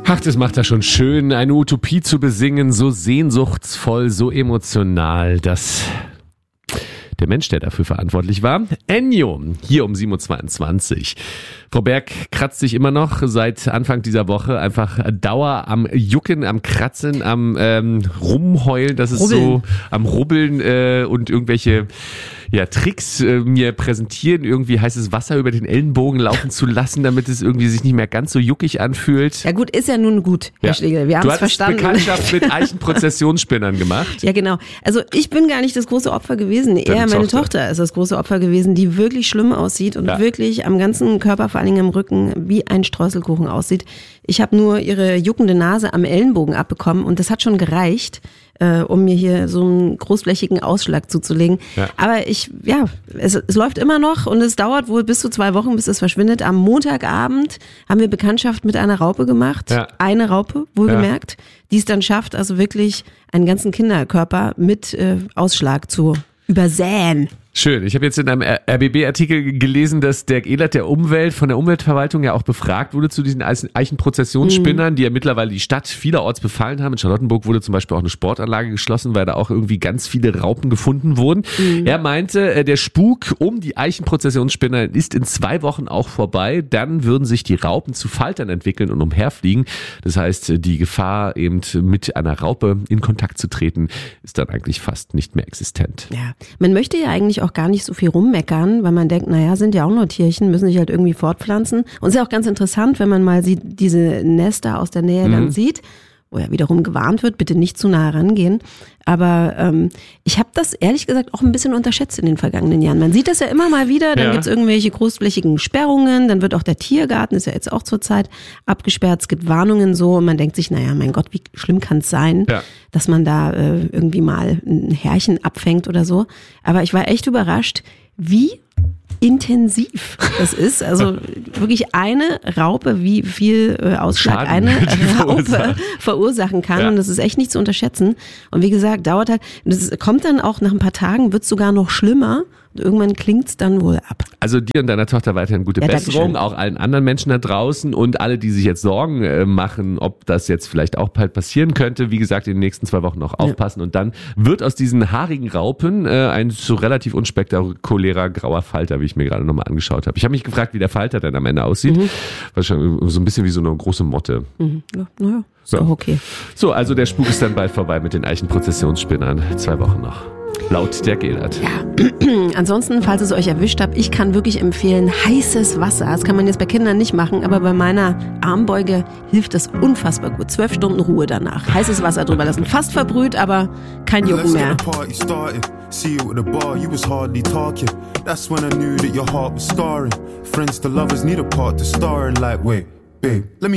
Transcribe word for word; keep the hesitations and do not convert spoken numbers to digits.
Ach, das macht er schon schön, eine Utopie zu besingen, so sehnsuchtsvoll, so emotional, dass der Mensch, der dafür verantwortlich war, Ennio, hier um sieben Uhr zweiundzwanzig. Frau Berg kratzt sich immer noch seit Anfang dieser Woche einfach Dauer am Jucken, am Kratzen, am ähm, Rumheulen, das ist Rubbeln. so am Rubbeln äh, und irgendwelche ja, Tricks äh, mir präsentieren, irgendwie heißes Wasser über den Ellenbogen laufen zu lassen, damit es irgendwie sich nicht mehr ganz so juckig anfühlt. Ja gut, ist ja nun gut, Herr Ja. Schlegel, wir haben Du es hast verstanden. Bekanntschaft mit Eichenprozessionsspinnern gemacht. Ja, genau. Also ich bin gar nicht das große Opfer gewesen. Eher Deine meine Tochter. Tochter ist das große Opfer gewesen, die wirklich schlimm aussieht und Ja. wirklich am ganzen Körper, vor allen Dingen am Rücken, wie ein Streuselkuchen aussieht. Ich habe nur ihre juckende Nase am Ellenbogen abbekommen und das hat schon gereicht, äh, um mir hier so einen großflächigen Ausschlag zuzulegen. Ja. Aber ich, ja, es, es läuft immer noch und es dauert wohl bis zu zwei Wochen, bis es verschwindet. Am Montagabend haben wir Bekanntschaft mit einer Raupe gemacht. Ja. Eine Raupe, wohlgemerkt, die es dann schafft, also wirklich einen ganzen Kinderkörper mit äh, Ausschlag zu übersäen. Schön. Ich habe jetzt in einem R B B-Artikel gelesen, dass Dirk Ehlert der Umwelt von der Umweltverwaltung ja auch befragt wurde zu diesen Eichenprozessionsspinnern, die ja mittlerweile die Stadt vielerorts befallen haben. In Charlottenburg wurde zum Beispiel auch eine Sportanlage geschlossen, weil da auch irgendwie ganz viele Raupen gefunden wurden. Mhm. Er meinte, der Spuk um die Eichenprozessionsspinner ist in zwei Wochen auch vorbei. Dann würden sich die Raupen zu Faltern entwickeln und umherfliegen. Das heißt, die Gefahr, eben mit einer Raupe in Kontakt zu treten, ist dann eigentlich fast nicht mehr existent. Ja, man möchte ja eigentlich auch gar nicht so viel rummeckern, weil man denkt, naja, sind ja auch nur Tierchen, müssen sich halt irgendwie fortpflanzen. Und es ist ja auch ganz interessant, wenn man mal sieht, diese Nester aus der Nähe mhm. dann sieht, wo ja wiederum gewarnt wird, bitte nicht zu nah rangehen. Aber ähm, ich habe das ehrlich gesagt auch ein bisschen unterschätzt in den vergangenen Jahren. Man sieht das ja immer mal wieder, dann ja. gibt's irgendwelche großflächigen Sperrungen, dann wird auch der Tiergarten, ist ja jetzt auch zurzeit abgesperrt, es gibt Warnungen so und man denkt sich, naja, mein Gott, wie schlimm kann es sein, ja. dass man da äh, irgendwie mal ein Härchen abfängt oder so. Aber ich war echt überrascht, wie intensiv das ist. Also wirklich eine Raupe, wie viel äh, Ausschlag Schaden eine die Raupe verursachen. verursachen kann. Ja. Und das ist echt nicht zu unterschätzen. Und wie gesagt, dauert halt, das kommt dann auch nach ein paar Tagen, wird es sogar noch schlimmer. Und irgendwann klingt es dann wohl ab. Also dir und deiner Tochter weiterhin gute Ja, Besserung, Dankeschön. auch allen anderen Menschen da draußen und alle, die sich jetzt Sorgen äh, machen, ob das jetzt vielleicht auch bald passieren könnte. Wie gesagt, in den nächsten zwei Wochen noch aufpassen und dann wird aus diesen haarigen Raupen äh, ein so relativ unspektakulärer grauer Falter, wie ich mir gerade nochmal angeschaut habe. Ich habe mich gefragt, wie der Falter dann am Ende aussieht. Mhm. Wahrscheinlich so ein bisschen wie so eine große Motte. Mhm. Ja, naja, ist So. auch okay. So, also der Spuk ist dann bald vorbei mit den Eichenprozessionsspinnern. Zwei Wochen noch. Laut Dirk Ehlert. Ja, ansonsten, falls es euch erwischt habt, ich kann wirklich empfehlen, heißes Wasser. Das kann man jetzt bei Kindern nicht machen, aber bei meiner Armbeuge hilft das unfassbar gut. Zwölf Stunden Ruhe danach. Heißes Wasser drüber lassen. Fast verbrüht, aber kein Jucken mehr. See you at the bar, you was hardly talking. That's when I knew that your heart was scarring. Friends to lovers need a part to star in, like, wait, babe, let me